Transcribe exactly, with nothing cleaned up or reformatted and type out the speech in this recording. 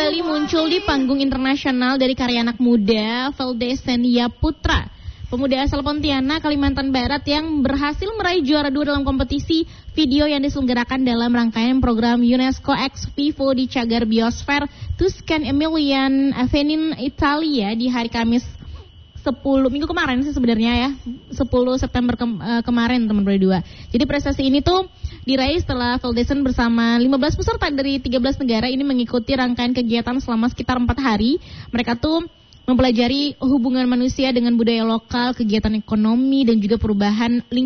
kembali muncul di panggung internasional dari karya anak muda Veldesenia Putra, pemuda asal Pontianak, Kalimantan Barat yang berhasil meraih juara dua dalam kompetisi video yang diselenggarakan dalam rangkaian program UNESCO X Vivo di Cagar Biosfer Tuscan Emilian Avenue, Italia di hari Kamis sepuluh minggu kemarin sih sebenarnya ya, sepuluh September ke, uh, kemarin teman berdua. Jadi prestasi ini tuh diraih setelah Veldesen bersama lima belas peserta dari tiga belas negara ini mengikuti rangkaian kegiatan selama sekitar empat hari. Mereka tuh mempelajari hubungan manusia dengan budaya lokal, kegiatan ekonomi dan juga perubahan lingkungan